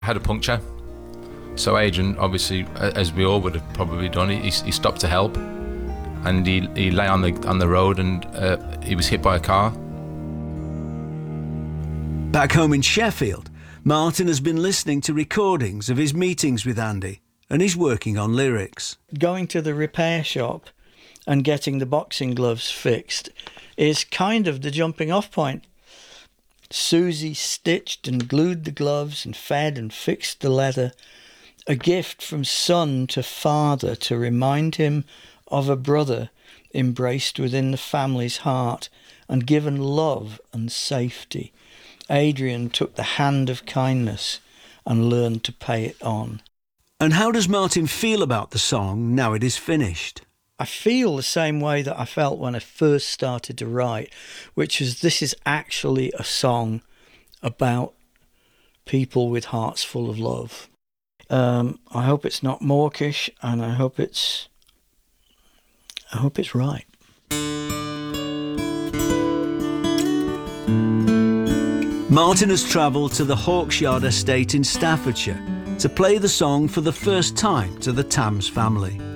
Had a puncture. So Adrian, obviously, as we all would have probably done, he stopped to help, and he lay on the road, and he was hit by a car. Back home in Sheffield, Martin has been listening to recordings of his meetings with Andy, and he's working on lyrics. Going to the repair shop and getting the boxing gloves fixed is kind of the jumping off point. Susie stitched and glued the gloves and fed and fixed the leather, a gift from son to father to remind him of a brother embraced within the family's heart and given love and safety. Adrian took the hand of kindness and learned to pay it on. And how does Martin feel about the song now it is finished? I feel the same way that I felt when I first started to write, which is this is actually a song about people with hearts full of love. I hope it's not mawkish, and I hope it's right. Martin has travelled to the Hawksyard estate in Staffordshire to play the song for the first time to the Tams family.